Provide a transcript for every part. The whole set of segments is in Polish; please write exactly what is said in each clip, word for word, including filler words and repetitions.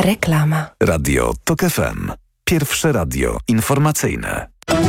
Reklama. Radio TOK F M. Pierwsze radio informacyjne.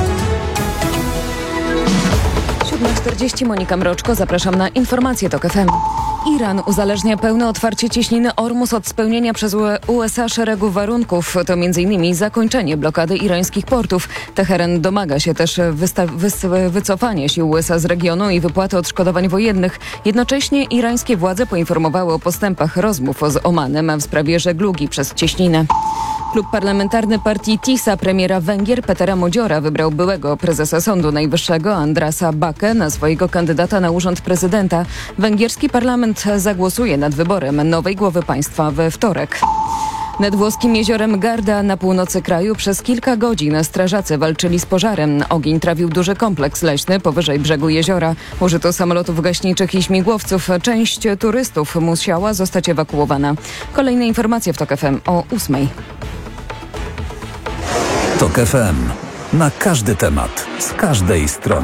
siódma czterdzieści, Monika Mroczko, zapraszam na informacje TOK F M. Iran uzależnia pełne otwarcie cieśniny Ormus od spełnienia przez U S A szeregu warunków. To między innymi zakończenie blokady irańskich portów. Teheran domaga się też wysta- wys- wycofania sił U S A z regionu i wypłaty odszkodowań wojennych. Jednocześnie irańskie władze poinformowały o postępach rozmów z Omanem w sprawie żeglugi przez cieśninę. Klub Parlamentarny Partii TISA premiera Węgier Petera Modziora wybrał byłego prezesa Sądu Najwyższego Andrasa Bakę na swojego kandydata na urząd prezydenta. Węgierski parlament zagłosuje nad wyborem nowej głowy państwa we wtorek. Nad włoskim jeziorem Garda na północy kraju przez kilka godzin strażacy walczyli z pożarem. Ogień trawił duży kompleks leśny powyżej brzegu jeziora. Użyto samolotów gaśniczych i śmigłowców. Część turystów musiała zostać ewakuowana. Kolejne informacje w TOK F M o ósmej. TOK F M. Na każdy temat, z każdej strony.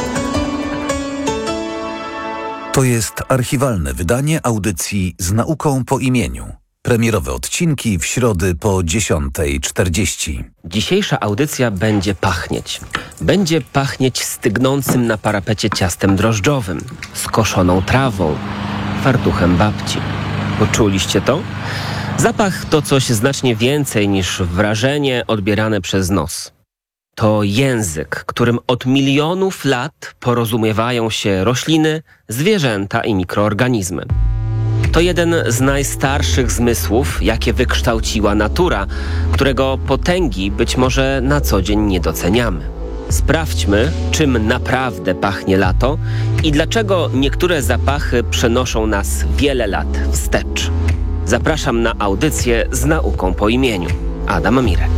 To jest archiwalne wydanie audycji Z nauką po imieniu. Premierowe odcinki w środy po dziesiąta czterdzieści. Dzisiejsza audycja będzie pachnieć. Będzie pachnieć stygnącym na parapecie ciastem drożdżowym, skoszoną trawą, fartuchem babci. Poczuliście to? Zapach to coś znacznie więcej niż wrażenie odbierane przez nos. To język, którym od milionów lat porozumiewają się rośliny, zwierzęta i mikroorganizmy. To jeden z najstarszych zmysłów, jakie wykształciła natura, którego potęgi być może na co dzień nie doceniamy. Sprawdźmy, czym naprawdę pachnie lato i dlaczego niektóre zapachy przenoszą nas wiele lat wstecz. Zapraszam na audycję Z nauką po imieniu. Adam Mirek.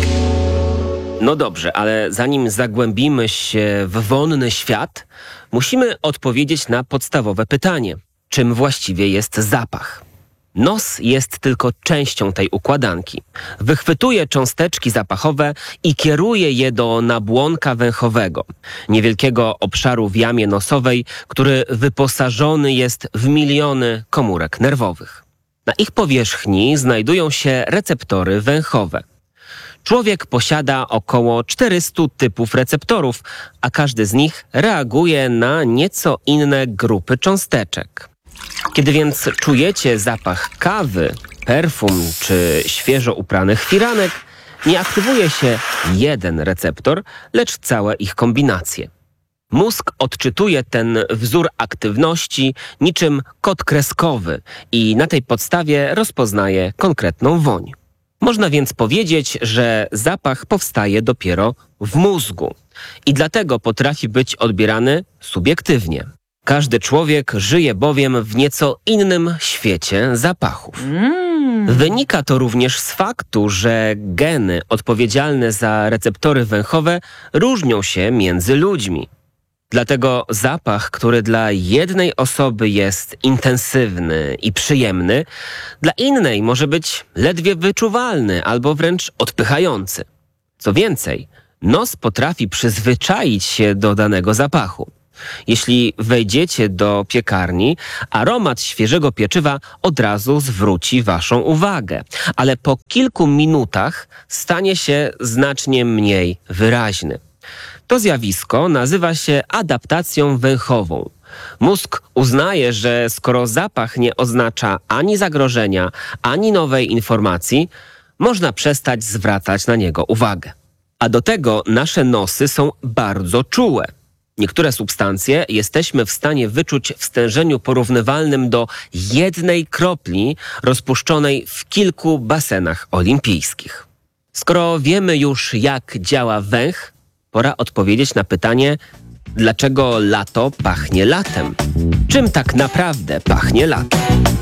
No dobrze, ale zanim zagłębimy się w wonny świat, musimy odpowiedzieć na podstawowe pytanie. Czym właściwie jest zapach? Nos jest tylko częścią tej układanki. Wychwytuje cząsteczki zapachowe i kieruje je do nabłonka węchowego, niewielkiego obszaru w jamie nosowej, który wyposażony jest w miliony komórek nerwowych. Na ich powierzchni znajdują się receptory węchowe. Człowiek posiada około czterysta typów receptorów, a każdy z nich reaguje na nieco inne grupy cząsteczek. Kiedy więc czujecie zapach kawy, perfum czy świeżo upranych firanek, nie aktywuje się jeden receptor, lecz całe ich kombinacje. Mózg odczytuje ten wzór aktywności niczym kod kreskowy i na tej podstawie rozpoznaje konkretną woń. Można więc powiedzieć, że zapach powstaje dopiero w mózgu i dlatego potrafi być odbierany subiektywnie. Każdy człowiek żyje bowiem w nieco innym świecie zapachów. Mm. Wynika to również z faktu, że geny odpowiedzialne za receptory węchowe różnią się między ludźmi. Dlatego zapach, który dla jednej osoby jest intensywny i przyjemny, dla innej może być ledwie wyczuwalny albo wręcz odpychający. Co więcej, nos potrafi przyzwyczaić się do danego zapachu. Jeśli wejdziecie do piekarni, aromat świeżego pieczywa od razu zwróci waszą uwagę, ale po kilku minutach stanie się znacznie mniej wyraźny. To zjawisko nazywa się adaptacją węchową. Mózg uznaje, że skoro zapach nie oznacza ani zagrożenia, ani nowej informacji, można przestać zwracać na niego uwagę. A do tego nasze nosy są bardzo czułe. Niektóre substancje jesteśmy w stanie wyczuć w stężeniu porównywalnym do jednej kropli rozpuszczonej w kilku basenach olimpijskich. Skoro wiemy już, jak działa węch, pora odpowiedzieć na pytanie, dlaczego lato pachnie latem? Czym tak naprawdę pachnie lato?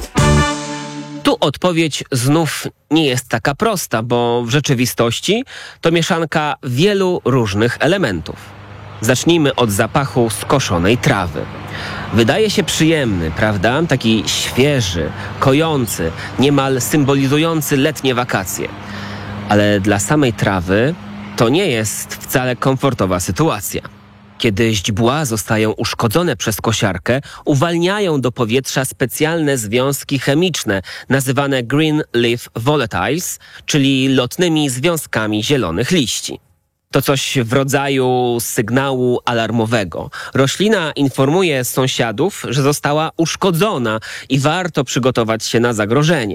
Tu odpowiedź znów nie jest taka prosta, bo w rzeczywistości to mieszanka wielu różnych elementów. Zacznijmy od zapachu skoszonej trawy. Wydaje się przyjemny, prawda? Taki świeży, kojący, niemal symbolizujący letnie wakacje. Ale dla samej trawy to nie jest wcale komfortowa sytuacja. Kiedy źdźbła zostają uszkodzone przez kosiarkę, uwalniają do powietrza specjalne związki chemiczne, nazywane green leaf volatiles, czyli lotnymi związkami zielonych liści. To coś w rodzaju sygnału alarmowego. Roślina informuje sąsiadów, że została uszkodzona i warto przygotować się na zagrożenie.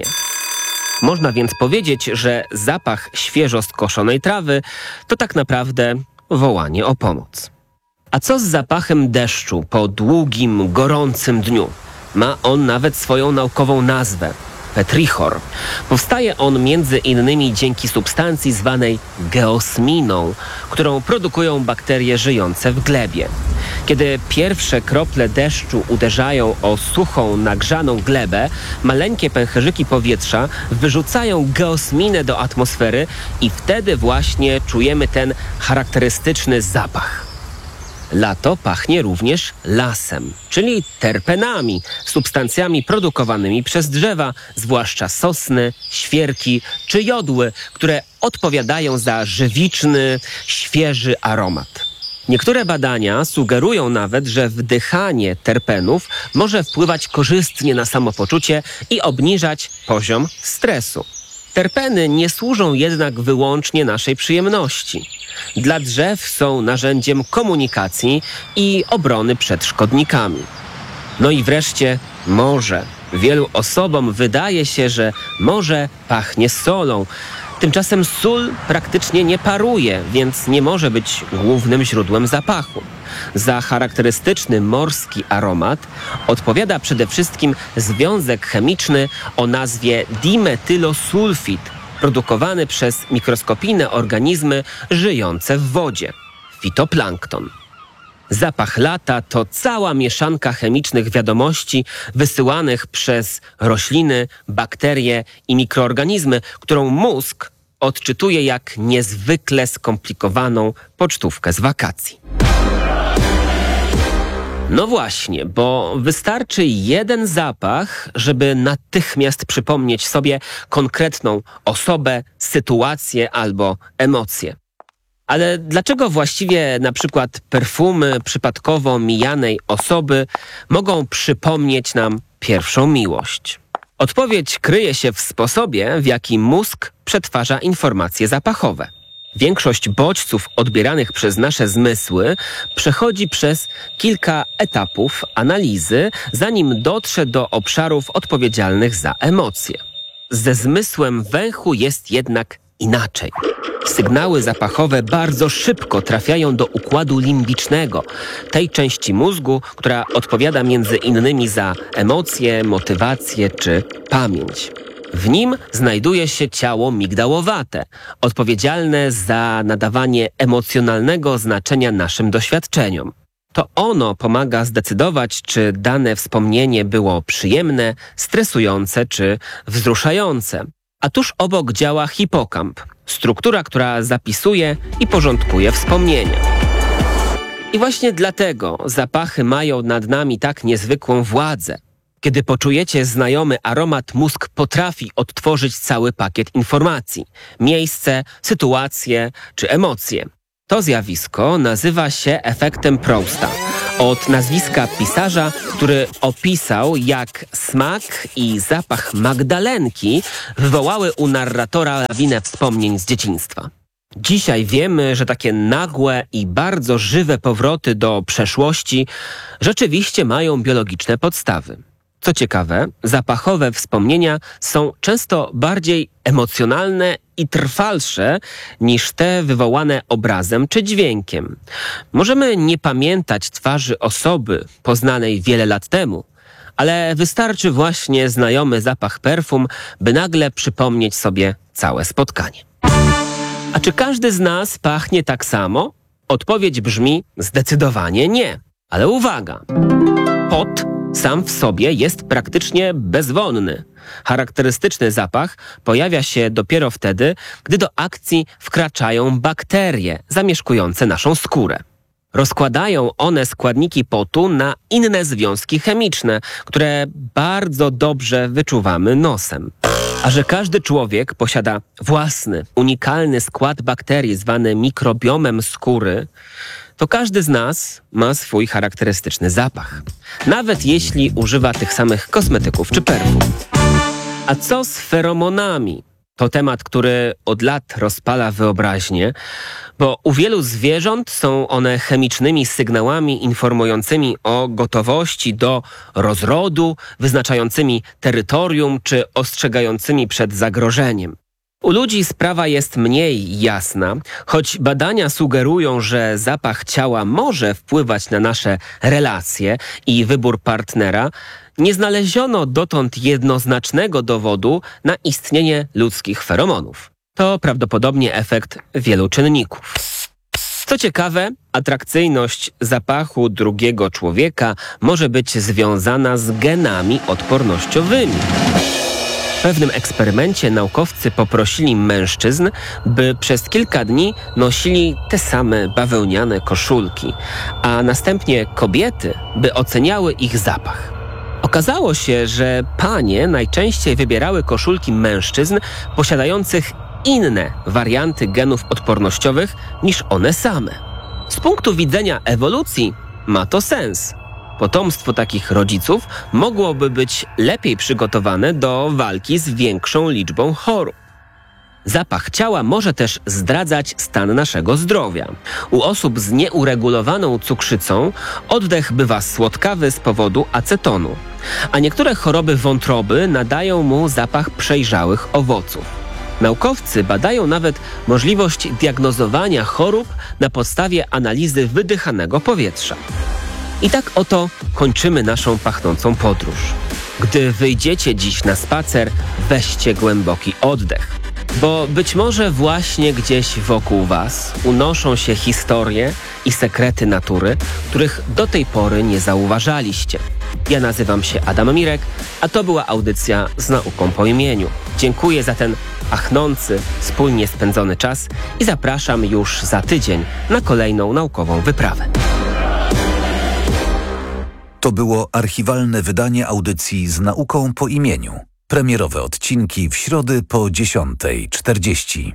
Można więc powiedzieć, że zapach świeżo skoszonej trawy to tak naprawdę wołanie o pomoc. A co z zapachem deszczu po długim, gorącym dniu? Ma on nawet swoją naukową nazwę – petrichor. Powstaje on między innymi dzięki substancji zwanej geosminą, którą produkują bakterie żyjące w glebie. Kiedy pierwsze krople deszczu uderzają o suchą, nagrzaną glebę, maleńkie pęcherzyki powietrza wyrzucają geosminę do atmosfery i wtedy właśnie czujemy ten charakterystyczny zapach. Lato pachnie również lasem, czyli terpenami, substancjami produkowanymi przez drzewa, zwłaszcza sosny, świerki czy jodły, które odpowiadają za żywiczny, świeży aromat. Niektóre badania sugerują nawet, że wdychanie terpenów może wpływać korzystnie na samopoczucie i obniżać poziom stresu. Terpeny nie służą jednak wyłącznie naszej przyjemności. Dla drzew są narzędziem komunikacji i obrony przed szkodnikami. No i wreszcie morze. Wielu osobom wydaje się, że morze pachnie solą. Tymczasem sól praktycznie nie paruje, więc nie może być głównym źródłem zapachu. Za charakterystyczny morski aromat odpowiada przede wszystkim związek chemiczny o nazwie dimetylosulfid, produkowany przez mikroskopijne organizmy żyjące w wodzie – fitoplankton. Zapach lata to cała mieszanka chemicznych wiadomości wysyłanych przez rośliny, bakterie i mikroorganizmy, którą mózg odczytuje jak niezwykle skomplikowaną pocztówkę z wakacji. No właśnie, bo wystarczy jeden zapach, żeby natychmiast przypomnieć sobie konkretną osobę, sytuację albo emocję. Ale dlaczego właściwie na przykład perfumy przypadkowo mijanej osoby mogą przypomnieć nam pierwszą miłość? Odpowiedź kryje się w sposobie, w jaki mózg przetwarza informacje zapachowe. Większość bodźców odbieranych przez nasze zmysły przechodzi przez kilka etapów analizy, zanim dotrze do obszarów odpowiedzialnych za emocje. Ze zmysłem węchu jest jednak inaczej. Sygnały zapachowe bardzo szybko trafiają do układu limbicznego, tej części mózgu, która odpowiada między innymi za emocje, motywacje czy pamięć. W nim znajduje się ciało migdałowate, odpowiedzialne za nadawanie emocjonalnego znaczenia naszym doświadczeniom. To ono pomaga zdecydować, czy dane wspomnienie było przyjemne, stresujące czy wzruszające. A tuż obok działa hipokamp, struktura, która zapisuje i porządkuje wspomnienia. I właśnie dlatego zapachy mają nad nami tak niezwykłą władzę. Kiedy poczujecie znajomy aromat, mózg potrafi odtworzyć cały pakiet informacji. Miejsce, sytuacje czy emocje. To zjawisko nazywa się efektem Prousta. Od nazwiska pisarza, który opisał, jak smak i zapach magdalenki wywołały u narratora lawinę wspomnień z dzieciństwa. Dzisiaj wiemy, że takie nagłe i bardzo żywe powroty do przeszłości rzeczywiście mają biologiczne podstawy. Co ciekawe, zapachowe wspomnienia są często bardziej emocjonalne i trwalsze niż te wywołane obrazem czy dźwiękiem. Możemy nie pamiętać twarzy osoby poznanej wiele lat temu, ale wystarczy właśnie znajomy zapach perfum, by nagle przypomnieć sobie całe spotkanie. A czy każdy z nas pachnie tak samo? Odpowiedź brzmi zdecydowanie nie. Ale uwaga! Pot sam w sobie jest praktycznie bezwonny. Charakterystyczny zapach pojawia się dopiero wtedy, gdy do akcji wkraczają bakterie zamieszkujące naszą skórę. Rozkładają one składniki potu na inne związki chemiczne, które bardzo dobrze wyczuwamy nosem. A że każdy człowiek posiada własny, unikalny skład bakterii zwany mikrobiomem skóry, to każdy z nas ma swój charakterystyczny zapach. Nawet jeśli używa tych samych kosmetyków czy perfum. A co z feromonami? To temat, który od lat rozpala wyobraźnię, bo u wielu zwierząt są one chemicznymi sygnałami informującymi o gotowości do rozrodu, wyznaczającymi terytorium czy ostrzegającymi przed zagrożeniem. U ludzi sprawa jest mniej jasna, choć badania sugerują, że zapach ciała może wpływać na nasze relacje i wybór partnera. Nie znaleziono dotąd jednoznacznego dowodu na istnienie ludzkich feromonów. To prawdopodobnie efekt wielu czynników. Co ciekawe, atrakcyjność zapachu drugiego człowieka może być związana z genami odpornościowymi. W pewnym eksperymencie naukowcy poprosili mężczyzn, by przez kilka dni nosili te same bawełniane koszulki, a następnie kobiety, by oceniały ich zapach. Okazało się, że panie najczęściej wybierały koszulki mężczyzn posiadających inne warianty genów odpornościowych niż one same. Z punktu widzenia ewolucji ma to sens. Potomstwo takich rodziców mogłoby być lepiej przygotowane do walki z większą liczbą chorób. Zapach ciała może też zdradzać stan naszego zdrowia. U osób z nieuregulowaną cukrzycą oddech bywa słodkawy z powodu acetonu, a niektóre choroby wątroby nadają mu zapach przejrzałych owoców. Naukowcy badają nawet możliwość diagnozowania chorób na podstawie analizy wydychanego powietrza. I tak oto kończymy naszą pachnącą podróż. Gdy wyjdziecie dziś na spacer, weźcie głęboki oddech. Bo być może właśnie gdzieś wokół was unoszą się historie i sekrety natury, których do tej pory nie zauważaliście. Ja nazywam się Adam Mirek, a to była audycja z nauką po imieniu. Dziękuję za ten pachnący, wspólnie spędzony czas i zapraszam już za tydzień na kolejną naukową wyprawę. To było archiwalne wydanie audycji z nauką po imieniu. Premierowe odcinki w środę po dziesiątej czterdzieści.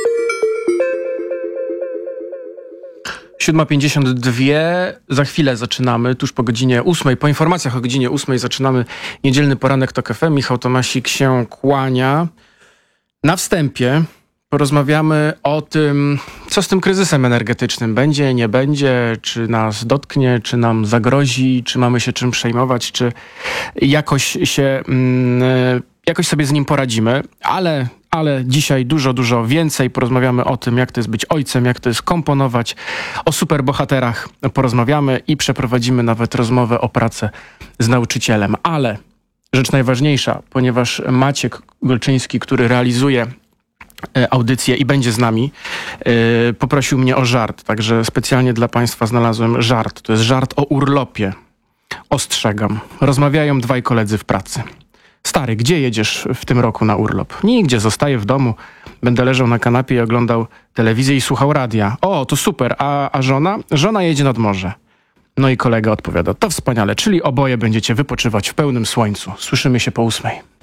siódma pięćdziesiąt dwa, za chwilę zaczynamy, tuż po godzinie ósmej, po informacjach o godzinie ósmej zaczynamy niedzielny poranek TOK F M. Michał Tomasik się kłania. Na wstępie porozmawiamy o tym, co z tym kryzysem energetycznym będzie, nie będzie, czy nas dotknie, czy nam zagrozi, czy mamy się czym przejmować, czy jakoś się, mm, jakoś sobie z nim poradzimy, ale, ale dzisiaj dużo, dużo więcej porozmawiamy o tym, jak to jest być ojcem, jak to jest komponować, o superbohaterach porozmawiamy i przeprowadzimy nawet rozmowę o pracę z nauczycielem. Ale rzecz najważniejsza, ponieważ Maciek Golczyński, który realizuje audycję i będzie z nami, yy, poprosił mnie o żart, także specjalnie dla państwa znalazłem żart. To jest żart o urlopie. Ostrzegam. Rozmawiają dwaj koledzy w pracy. Stary, gdzie jedziesz w tym roku na urlop? Nigdzie, zostaję w domu. Będę leżał na kanapie i oglądał telewizję i słuchał radia. O, to super. A, a żona? Żona jedzie nad morze. No i kolega odpowiada, to wspaniale, czyli oboje będziecie wypoczywać w pełnym słońcu. Słyszymy się po ósmej.